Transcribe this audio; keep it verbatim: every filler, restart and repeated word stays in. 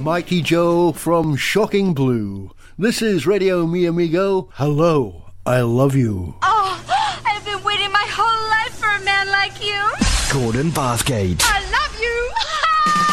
Mikey Joe from Shocking Blue. This is Radio Mi Amigo. Hello, I love you. Oh, I've been waiting my whole life for a man like you. Gordon Bathgate. I love you.